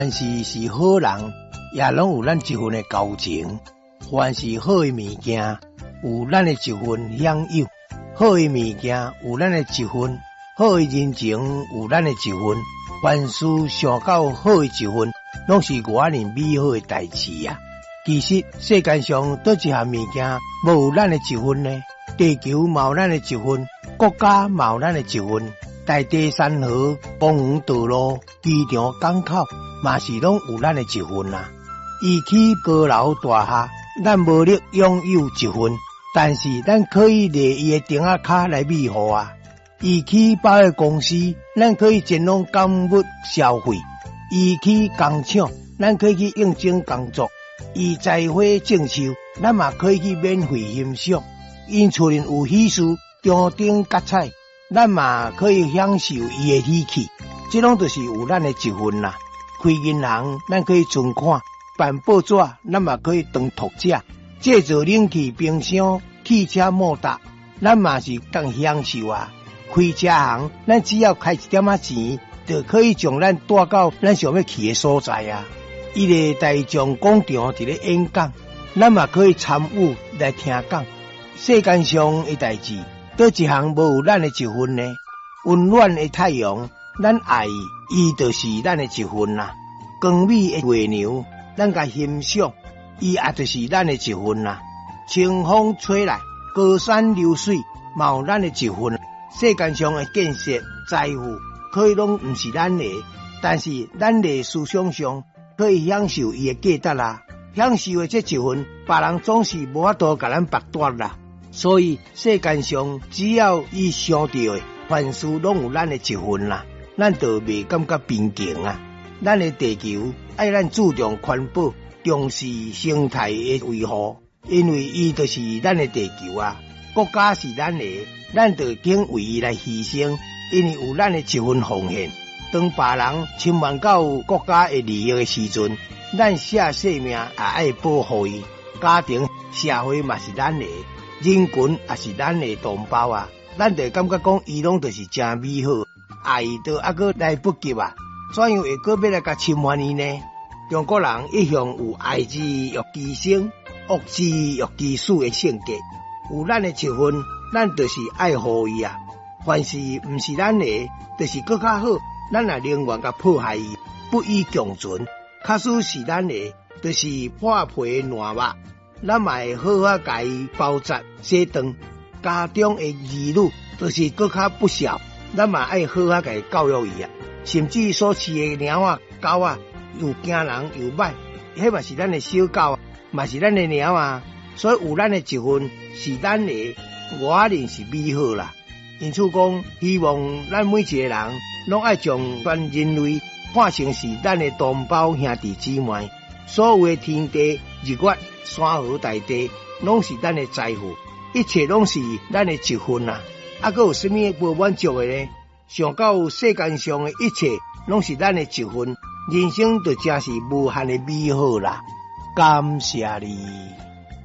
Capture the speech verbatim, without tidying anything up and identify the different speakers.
Speaker 1: 凡是是好人，也拢有咱一份的交情。凡是好的物件，有咱的一份享有；好的物件，有咱的一份；好的人情，有咱的一份。凡事想到好的一份，拢是外人美好的代志啊！其实世界上倒一项物件无有咱的一份呢？地球嘛有咱的一份，国家嘛有咱的一份，大地山河、公园道路、机场港口嘛是拢有咱的一份啊！伊起高楼大厦，咱无力拥有一份，但是咱可以掠伊的顶仔骹来庇护啊！伊起百货公司，咱可以前往购物消费；伊起工厂，咱可以去应征工作；伊栽花种树，咱嘛可以去免费欣赏。因厝人有喜事，张灯结彩，咱嘛可以享受伊的喜气。这拢就是有咱的一份啦。开银行，咱可以存款；办报纸，咱嘛可以当读者；制造冷气、冰箱、汽车摩达，咱嘛是当享受啊。开车行，咱只要开一点仔钱，就可以将咱带到咱想要去的所在啊。伊个大众广场伫咧演讲，咱嘛可以参与来听讲。世界上的代志，倒一项无有咱的一份呢？温暖的太阳，咱爱伊，就是咱的一份啦。光美的月亮，咱甲欣赏，伊也就是咱的一份啦。清风吹来，高山流水，嘛有咱的一份。世界上的建设、财富，可以拢毋是咱的，但是咱的思想上可以享受伊的价值啦。享受的这一份，别人总是无法度甲咱剥夺啦。所以世界上只要伊想到的，凡事拢有咱的一份啦，咱就袂感觉贫穷啊。咱的地球爱咱注重环保，重视生态的维护，因为伊就是咱的地球啊。国家是咱的，咱就肯为伊来牺牲，因为有咱的一份奉献。当别人侵犯到国家的利益的时阵，咱舍性命也爱保护伊。家庭、社会嘛是咱的，人群也是咱的同胞啊。咱就感觉讲，伊拢就是真美好，爱都还阁来不及啊，怎样会阁要来甲侵犯伊呢？中国人一向有爱之欲其生，恶之欲其死的性格。有咱的一份，咱就是爱护伊啊。凡是毋是咱的，就是更较好。咱也宁愿甲破坏伊，不以共存。假使是咱的，就是破皮烂肉，咱嘛会好好甲伊包扎洗肠。家中的儿女，就是更较不孝，咱嘛爱好好甲伊教育伊啊。甚至所饲的猫啊、狗啊，又惊人又歹，迄嘛是咱的小狗，嘛是咱的猫啊。所以有咱的一份是咱的，外人是美好啦。因此讲，希望咱每一个人拢爱将全人类看成是咱的同胞兄弟姊妹。所有的天地、日月、山河大地，拢是咱的财富，一切拢是咱的一份啊！啊，阁有啥物无满足的呢？想到世界上的一切拢是咱的一份，人生就真是无限的美好啦！感谢你。